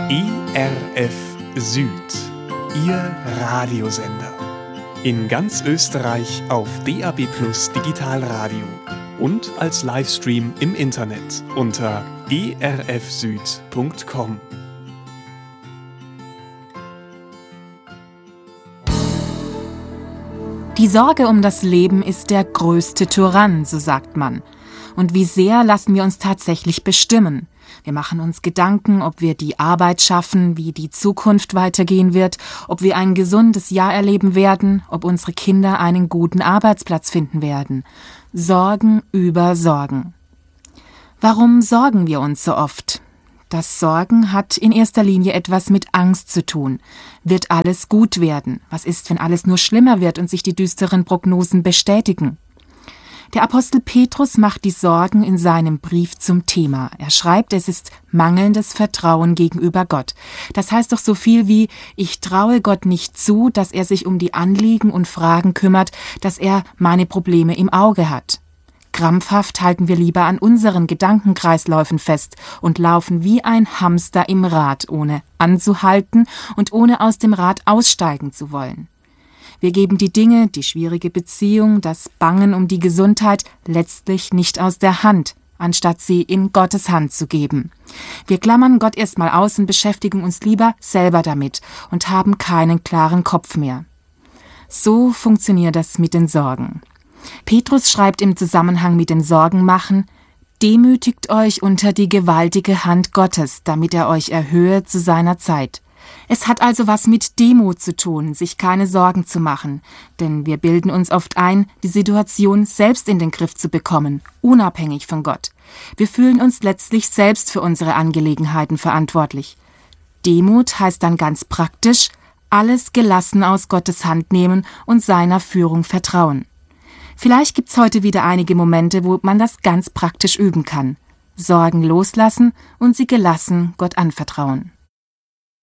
ERF Süd, Ihr Radiosender. In ganz Österreich auf DAB+ Digitalradio und als Livestream im Internet unter erfsüd.com. Die Sorge um das Leben ist der größte Tyrann, so sagt man. Und wie sehr lassen wir uns tatsächlich bestimmen? Wir machen uns Gedanken, ob wir die Arbeit schaffen, wie die Zukunft weitergehen wird, ob wir ein gesundes Jahr erleben werden, ob unsere Kinder einen guten Arbeitsplatz finden werden. Sorgen über Sorgen. Warum sorgen wir uns so oft? Das Sorgen hat in erster Linie etwas mit Angst zu tun. Wird alles gut werden? Was ist, wenn alles nur schlimmer wird und sich die düsteren Prognosen bestätigen? Der Apostel Petrus macht die Sorgen in seinem Brief zum Thema. Er schreibt, es ist mangelndes Vertrauen gegenüber Gott. Das heißt doch so viel wie, ich traue Gott nicht zu, dass er sich um die Anliegen und Fragen kümmert, dass er meine Probleme im Auge hat. Krampfhaft halten wir lieber an unseren Gedankenkreisläufen fest und laufen wie ein Hamster im Rad, ohne anzuhalten und ohne aus dem Rad aussteigen zu wollen. Wir geben die Dinge, die schwierige Beziehung, das Bangen um die Gesundheit letztlich nicht aus der Hand, anstatt sie in Gottes Hand zu geben. Wir klammern Gott erstmal aus und beschäftigen uns lieber selber damit und haben keinen klaren Kopf mehr. So funktioniert das mit den Sorgen. Petrus schreibt im Zusammenhang mit dem Sorgenmachen: Demütigt euch unter die gewaltige Hand Gottes, damit er euch erhöhe zu seiner Zeit. Es hat also was mit Demut zu tun, sich keine Sorgen zu machen, denn wir bilden uns oft ein, die Situation selbst in den Griff zu bekommen, unabhängig von Gott. Wir fühlen uns letztlich selbst für unsere Angelegenheiten verantwortlich. Demut heißt dann ganz praktisch, alles gelassen aus Gottes Hand nehmen und seiner Führung vertrauen. Vielleicht gibt's heute wieder einige Momente, wo man das ganz praktisch üben kann. Sorgen loslassen und sie gelassen Gott anvertrauen.